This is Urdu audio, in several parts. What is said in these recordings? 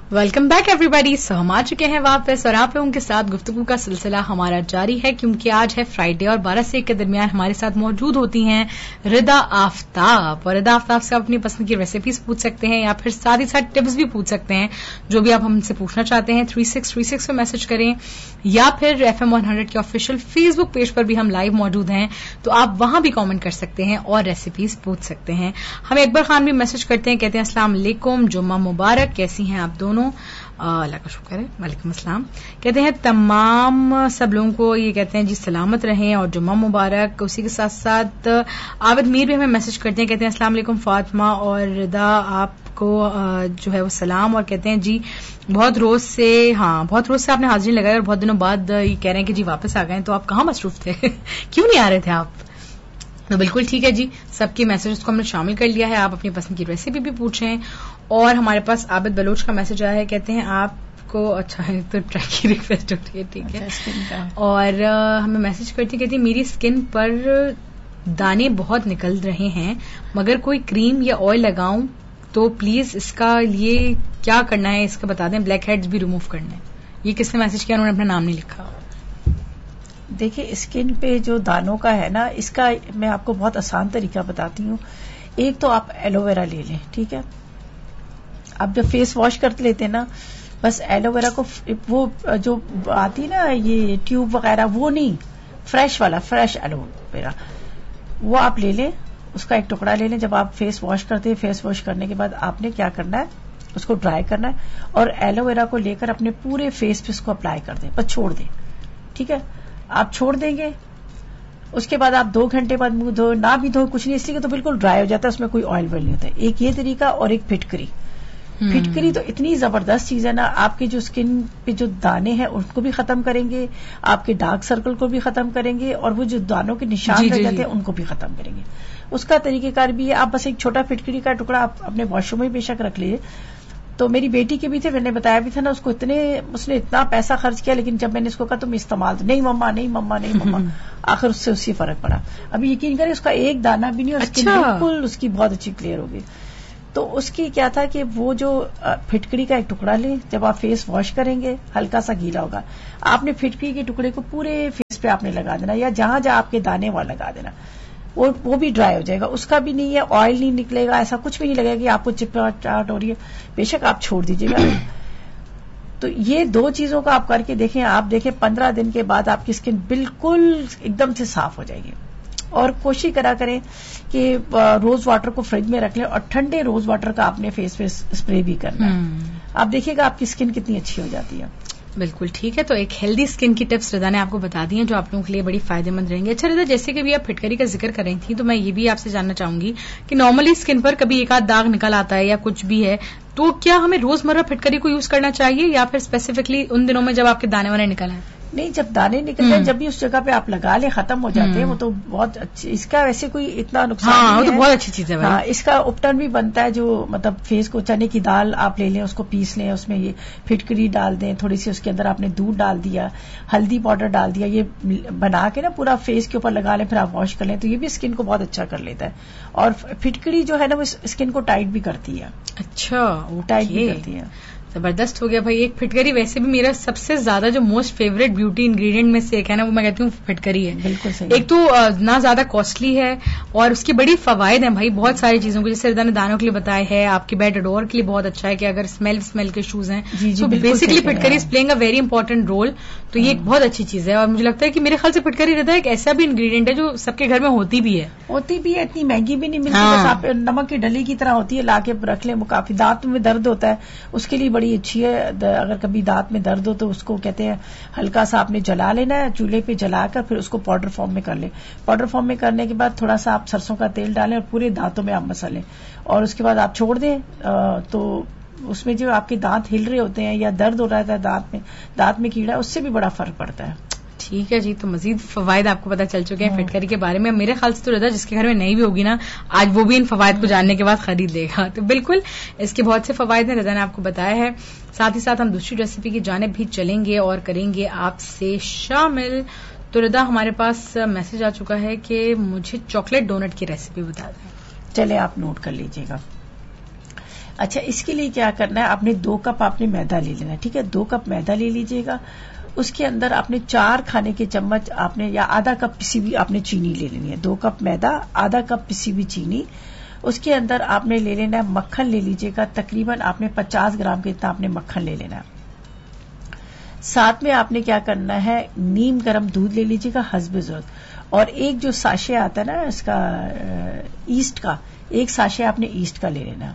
ویلکم بیک ایوری سو ہم آ چکے ہیں واپس اور آپ لوگوں کے ساتھ گفتگو کا سلسلہ ہمارا جاری ہے کیونکہ آج ہے فرائیڈے اور 12 سے 1 کے درمیان ہمارے ساتھ موجود ہوتی ہیں ردا آفتاب. اور ردا آفتاب سے آپ اپنی پسند کی ریسیپیز پوچھ سکتے ہیں یا پھر ساتھ ہی ساتھ ٹپس بھی پوچھ سکتے ہیں جو بھی آپ ہم سے پوچھنا چاہتے ہیں. 3636 پہ میسج کریں یا پھر FM 100 کے آفیشیل فیس بک پیج پر بھی ہم لائیو موجود ہیں تو آپ وہاں بھی کامنٹ کر سکتے ہیں اور ریسیپیز پوچھ سکتے ہیں. ہمیں اکبر خان بھی میسج کرتے ہیں, کہتے ہیں السلام علیکم, جمعہ مبارک, کیسی ہیں آپ دونوں؟ اللہ کا شکر ہے, وعلیکم السلام. کہتے ہیں تمام سب لوگوں کو یہ کہتے ہیں جی سلامت رہیں اور جمعہ مبارک. اسی کے ساتھ ساتھ عابد میر بھی ہمیں میسج کرتے ہیں, کہتے ہیں السلام علیکم فاطمہ اور ردا, آپ کو جو ہے وہ سلام, اور کہتے ہیں جی بہت روز سے آپ نے حاضری لگائی اور بہت دنوں بعد یہ کہہ رہے ہیں کہ جی واپس آ گئے, تو آپ کہاں مصروف تھے کیوں نہیں آ رہے تھے آپ؟ تو بالکل ٹھیک ہے جی, سب کی میسجز کو ہم نے شامل کر لیا ہے. آپ اپنی پسند کی ریسیپی بھی پوچھیں. اور ہمارے پاس عابد بلوچ کا میسج آیا ہے, کہتے ہیں آپ کو اچھا ہے تو ٹرائی کی ریکویسٹ ہوتی ہے, ٹھیک ہے. اور ہمیں میسج کرتی کہتی میری اسکن پر دانے بہت نکل رہے ہیں مگر کوئی کریم یا آئل لگاؤں تو پلیز اس کا لیے کیا کرنا ہے, اس کا بتا دیں. بلیک ہیڈز بھی ریموو کرنا ہے. یہ کس نے میسج کیا, انہوں نے اپنا نام نہیں لکھا. دیکھیں اسکن پہ جو دانوں کا ہے نا, اس کا میں آپ کو بہت آسان طریقہ بتاتی ہوں. ایک تو آپ ایلو ویرا لے لیں, ٹھیک ہے. آپ جب فیس واش کرتے لیتے ہیں نا, بس ایلو ویرا کو وہ جو آتی نا یہ ٹیوب وغیرہ, وہ نہیں, فریش والا فریش ایلو ویرا وہ آپ لے لیں. اس کا ایک ٹکڑا لے لیں. جب آپ فیس واش کرتے ہیں, فیس واش کرنے کے بعد آپ نے کیا کرنا ہے, اس کو ڈرائی کرنا ہے اور ایلو ویرا کو لے کر اپنے پورے فیس پہ اس کو اپلائی کر دیں, بس چھوڑ دیں, ٹھیک ہے. آپ چھوڑ دیں گے, اس کے بعد آپ 2 گھنٹے بعد منہ دھو, نہ بھی دھو کچھ نہیں, اس لیے تو بالکل ڈرائی ہو جاتا ہے, اس میں کوئی آئل ویل نہیں ہوتا ہے. ایک یہ طریقہ, اور ایک پھٹکری. پھٹکری تو اتنی زبردست چیز ہے نا, آپ کے جو اسکن پہ جو دانے ہیں ان کو بھی ختم کریں گے, آپ کے ڈارک سرکل کو بھی ختم کریں گے, اور وہ جو دانوں کے نشان رہ جاتے ہیں ان کو بھی ختم کریں گے. اس کا طریقہ کار بھی ہے, آپ بس ایک چھوٹا پھٹکری کا ٹکڑا آپ اپنے واش روم میں بے شک رکھ لیجیے. تو میری بیٹی کے بھی تھے, میں نے بتایا بھی تھا نا, اس نے اتنا پیسہ خرچ کیا, لیکن جب میں نے اس کو کہا تم استعمال, نہیں مما, آخر اس سے اسی فرق پڑا. ابھی یقین کریں اس کا ایک دانہ بھی نہیں, اور اسکن بالکل اس کی بہت اچھی کلیئر ہوگی. تو اس کی کیا تھا کہ وہ جو پھٹکری کا ایک ٹکڑا لیں, جب آپ فیس واش کریں گے ہلکا سا گیلا ہوگا, آپ نے پھٹکری کے ٹکڑے کو پورے فیس پہ آپ نے لگا دینا, یا جہاں جہاں آپ کے دانے وہاں لگا دینا, وہ بھی ڈرائی ہو جائے گا. اس کا بھی نہیں ہے, آئل نہیں نکلے گا, ایسا کچھ بھی نہیں لگے گا کہ آپ کو چپچاہٹ ہو رہی ہے, بے شک آپ چھوڑ دیجیے گا. تو یہ 2 چیزوں کا آپ کر کے دیکھیں, آپ دیکھیں 15 دن کے بعد آپ کی اسکن بالکل ایک دم سے صاف ہو جائے گی. اور کوشش کرا کریں کہ روز واٹر کو فریج میں رکھ لیں, اور ٹھنڈے روز واٹر کا آپ نے فیس پہ اسپرے بھی کرنا ہے. آپ دیکھیے گا آپ کی اسکن کتنی اچھی ہو جاتی ہے. بالکل ٹھیک ہے. تو ایک ہیلدی اسکن کی ٹپس رضا نے آپ کو بتا دی ہیں جو آپ لوگوں کے لیے بڑی فائدہ مند رہیں گے. اچھا رضا, جیسے کہ بھی آپ پھٹکری کا ذکر کر رہی تھیں, تو میں یہ بھی آپ سے جاننا چاہوں گی کہ نارملی اسکن پر کبھی ایک آدھ داغ نکل آتا ہے یا کچھ بھی ہے, تو کیا ہمیں روزمرہ پھٹکری کو یوز کرنا چاہیے یا پھر اسپیسیفکلی ان دنوں میں جب آپ کے دانے وانے نکل آئے؟ نہیں, جب دانے نکل جائیں, جب بھی اس جگہ پہ آپ لگا لیں, ختم ہو جاتے ہیں وہ تو بہت اچھی. اس کا ویسے کوئی اتنا نقصان نہیں ہے, بہت اچھی چیز ہے. ہاں, اس کا اپٹن بھی بنتا ہے, جو مطلب فیس کو چنے کی دال آپ لے لیں, اس کو پیس لیں, اس میں یہ پھٹکری ڈال دیں تھوڑی سی, اس کے اندر آپ نے دودھ ڈال دیا, ہلدی پاؤڈر ڈال دیا, یہ بنا کے نا پورا فیس کے اوپر لگا لیں, پھر آپ واش کر لیں, تو یہ بھی اسکن کو بہت اچھا کر لیتا ہے. اور پھٹکری جو ہے نا وہ اسکن کو ٹائٹ بھی کرتی ہے. اچھا, ٹائٹ بھی کرتی ہے. زبردست ہو گیا بھائی. ایک پھٹکری ویسے بھی میرا سب سے زیادہ جو موسٹ فیوریٹ بیوٹی انگریڈینٹ میں سے ایک ہے نا, وہ میں کہتی ہوں پھٹکری ہے. بالکل صحیح. ایک تو نہ زیادہ کاسٹلی ہے اور اس کی بڑی فوائد ہیں بھائی بہت ساری چیزوں کو, جیسے رضا نے دانوں کے لیے بتایا ہے, آپ کے بیڈ اڈور کے لیے بہت اچھا ہے کہ اگر اسمیل کے ایشوز ہیں, تو basically پھٹکری is playing a very important role. تو یہ ایک بہت اچھی چیز ہے, اور مجھے لگتا ہے کہ میرے خیال سے پھٹکری رضا ایک ایسا بھی انگریڈینٹ ہے جو سب کے گھر میں ہوتی بھی ہے. اتنی مہنگی بھی نہیں ملتی, بس آپ نمک کی ڈلی کی طرح ہوتی ہے, لا کے رکھ لیں. وہ کافی دانت میں درد ہوتا ہے اس کے لیے بڑی اچھی ہے. اگر کبھی دانت میں درد ہو تو اس کو کہتے ہیں ہلکا سا آپ نے جلا لینا ہے, چولہے پہ جلا کر پھر اس کو پاؤڈر فارم میں کر لیں. پاؤڈر فارم میں کرنے کے بعد تھوڑا سا آپ سرسوں کا تیل ڈالیں اور پورے دانتوں میں آپ مسلیں, اور اس کے بعد آپ چھوڑ دیں. تو اس میں جو آپ کے دانت ہل رہے ہوتے ہیں یا درد ہو رہا ہے دانت میں کیڑا, اس سے بھی بڑا فرق پڑتا ہے. ٹھیک ہے جی. تو مزید فوائد آپ کو پتا چل چکے ہیں پھٹکری کے بارے میں. میرے خیال سے تو رضا جس کے گھر میں نہیں بھی ہوگی نا, آج وہ بھی ان فوائد کو جاننے کے بعد خرید لے گا. تو بالکل اس کے بہت سے فوائد ہیں, رضا نے آپ کو بتایا ہے. ساتھ ہی ساتھ ہم دوسری ریسیپی کی جانب بھی چلیں گے اور کریں گے آپ سے شامل. تو رضا ہمارے پاس میسج آ چکا ہے کہ مجھے چاکلیٹ ڈونٹ کی ریسیپی بتا دیں. چلے آپ نوٹ کر لیجیے گا. اچھا اس کے لیے کیا کرنا ہے، آپ نے 2 کپ آپ نے میدا لے لینا ہے، ٹھیک ہے، 2 کپ میدا لے لیجئے گا. اس کے اندر آپ نے 4 کھانے کے چمچ آپ نے یا آدھا کپ پسی ہوئی آپ نے چینی لے لینی ہے. 2 کپ میدا، آدھا کپ پسی ہوئی چینی. اس کے اندر آپ نے لے لینا ہے مکھن لے لیجئے گا، تقریباً آپ نے 50 گرام کے اتنا آپ نے مکھن لے لینا ہے. ساتھ میں آپ نے کیا کرنا ہے، نیم گرم دودھ لے لیجئے گا حسب ضرورت. اور ایک جو ساشے آتا ہے نا اس کا ایسٹ کا، ایک ساشے آپ نے ایسٹ کا لے لینا.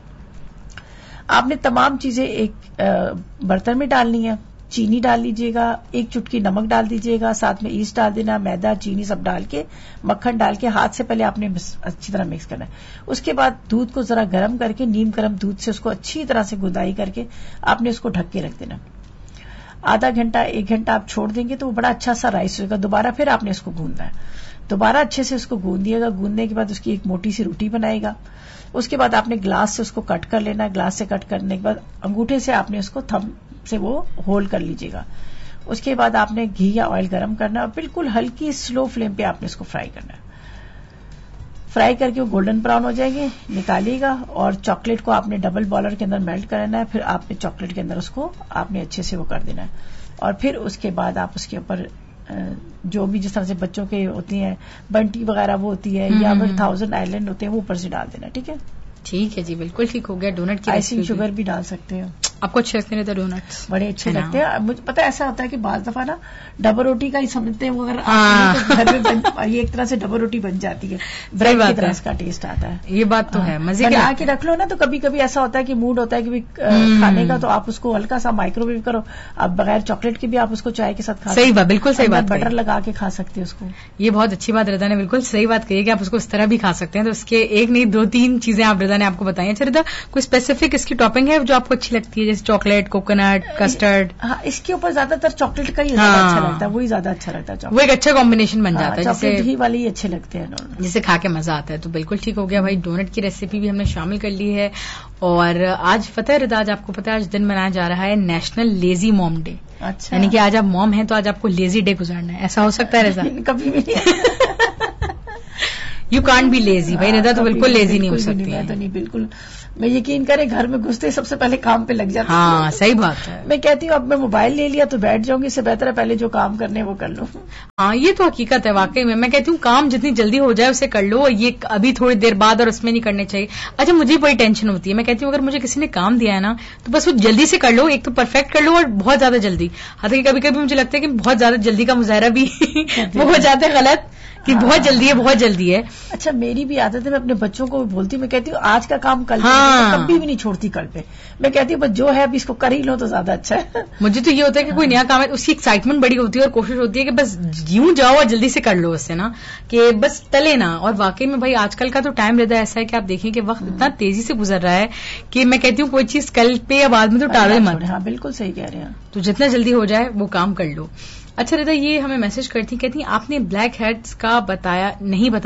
آپ نے تمام چیزیں ایک برتن میں ڈالنی ہے. چینی ڈال لیجئے گا، 1 چٹکی نمک ڈال دیجئے گا، ساتھ میں ایسٹ ڈال دینا، میدا چینی سب ڈال کے مکھن ڈال کے ہاتھ سے پہلے آپ نے اچھی طرح مکس کرنا ہے. اس کے بعد دودھ کو ذرا گرم کر کے نیم گرم دودھ سے اس کو اچھی طرح سے گدائی کر کے آپ نے اس کو ڈھک کے رکھ دینا. آدھا گھنٹہ 1 گھنٹہ آپ چھوڑ دیں گے تو وہ بڑا اچھا سا رائس ہوگا. دوبارہ پھر آپ نے اس کو گوندنا ہے، دوبارہ اچھے سے اس کو گوندیے گا. گوندنے کے بعد اس کی ایک موٹی سی روٹی بنائے گا. اس کے بعد آپ نے گلاس سے اس کو کٹ کر لینا. گلاس سے کٹ کرنے کے بعد انگوٹھے سے آپ نے اس کو تھم سے وہ ہولڈ کر لیجیے گا. اس کے بعد آپ نے گھی یا آئل گرم کرنا اور بالکل ہلکی سلو فلیم پہ آپ نے اس کو فرائی کرنا ہے. فرائی کر کے وہ گولڈن براؤن ہو جائیں گے، نکالیے گا. اور چاکلیٹ کو آپ نے ڈبل بالر کے اندر میلٹ کرنا ہے. پھر آپ نے چاکلیٹ کے اندر اس کو آپ نے اچھے سے وہ کر دینا ہے. اور پھر اس کے بعد آپ اس کے اوپر جو بھی جس طرح سے بچوں کے ہوتی ہیں بنٹی وغیرہ وہ ہوتی ہے یا پھر 1000 آئلینڈ ہوتے ہیں وہ اوپر سے ڈال دینا. ٹھیک ہے، ٹھیک ہے جی، بالکل ٹھیک ہو گیا. ڈونٹ کی آئسنگ شوگر بھی ڈال سکتے ہیں. آپ کو اچھے لگتے ہیں ڈونٹس؟ بڑے اچھے لگتے ہیں. مجھے پتا ایسا ہوتا ہے کہ بعض دفعہ نا ڈبل روٹی کا ہی سمجھتے ہیں وہ، اگر گھر میں یہ ایک طرح سے ڈبل روٹی بن جاتی ہے، صحیح بات ہے، اس کا ٹیسٹ آتا ہے. یہ بات تو ہے، مزے بنا کے رکھ لو نا. تو کبھی کبھی ایسا ہوتا ہے کہ موڈ ہوتا ہے کہ کھانے کا تو آپ اس کو ہلکا سا مائکرو ویو کرو. آپ بغیر چاکلیٹ کے بھی آپ اس کو چائے کے ساتھ کھا سکتے. صحیح بات، بالکل صحیح بات، بٹر لگا کے کھا سکتے ہیں اس کو. یہ بہت اچھی بات رضا نے بالکل صحیح بات کہی ہے کہ آپ اس کو اس طرح بھی کھا سکتے ہیں. تو اس کے ایک نہیں 2-3 چیزیں آپ رضا نے آپ کو بتائی. اچھا رضا، کوئی اسپیسیفک اس کی ٹاپنگ ہے جو آپ کو اچھی لگتی ہے، جیسے چاکلیٹ، کوکونٹ، کسٹرڈ؟ ہاں، اس کے اوپر زیادہ تر چاکلیٹ کا ہی زیادہ اچھا لگتا ہے، وہی زیادہ اچھا لگتا ہے. وہ ایک اچھا کمبینیشن بن جاتا ہے، چاکلیٹ ہی والے ہی اچھے لگتے ہیں جسے کھا کے مزہ آتا ہے. تو بالکل ٹھیک ہو گیا بھائی. ڈونٹ کی ریسیپی بھی ہم نے شامل کر لی ہے. اور آج پتہ ہے رضا، آج آپ کو پتہ ہے آج دن منایا جا رہا ہے نیشنل لیزی موم ڈے. اچھا، یعنی کہ آج آپ موم ہیں تو آج آپ کو لیزی ڈے گزارنا ہے. ایسا ہو سکتا ہے رضا؟ کبھی بھی نہیں. You can't be lazy. بھائی رضا تو بالکل لیزی نہیں ہو سکتی. میں تو نہیں، بالکل. میں یقین کریں گھر میں گھستے سب سے پہلے کام پہ لگ جاتی. ہاں صحیح بات ہے. میں کہتی ہوں اب میں موبائل لے لیا تو بیٹھ جاؤں گی، اس سے بہتر ہے پہلے جو کام کرنے وہ کر لوں. ہاں یہ تو حقیقت ہے واقعی میں. میں کہتی ہوں کام جتنی جلدی ہو جائے اسے کر لو، اور یہ ابھی تھوڑی دیر بعد اور اس میں نہیں کرنے چاہیے. اچھا مجھے بڑی ٹینشن ہوتی ہے. میں کہتی ہوں اگر مجھے کسی نے کام دیا ہے نا تو بس وہ جلدی سے کر لو. ایک تو پرفیکٹ کر لو اور بہت زیادہ جلدی. حالانکہ کبھی کبھی مجھے لگتا ہے کہ بہت زیادہ جلدی کا مظاہرہ بھی وہ ہو جاتا ہے غلط کہ بہت جلدی ہے، بہت جلدی ہے. اچھا میری بھی عادت ہے، میں اپنے بچوں کو بھی بولتی ہوں، میں کہتی ہوں آج کا کام کل کبھی بھی نہیں چھوڑتی کل پہ. میں کہتی ہوں بس جو ہے ابھی اس کو کر ہی لو تو زیادہ اچھا ہے. مجھے تو یہ ہوتا ہے کہ کوئی نیا کام ہے اس کی ایکسائٹمنٹ بڑی ہوتی ہے اور کوشش ہوتی ہے کہ بس یوں جاؤ اور جلدی سے کر لو اس سے نا، کہ بس ٹلے نا. اور واقعی میں بھائی آج کل کا تو ٹائم رہتا ہے ایسا ہے کہ آپ دیکھیں کہ وقت اتنا تیزی سے گزر رہا ہے کہ میں کہتی ہوں کوئی چیز کل پہ یا بعد میں تو ٹالے مت. ہاں بالکل صحیح کہہ رہے ہیں. تو جتنا جلدی ہو جائے وہ کام کر لو. اچھا رضا، یہ ہمیں میسج کرتی کہتی آپ نے بلیک ہیڈز کا نہیں بتایا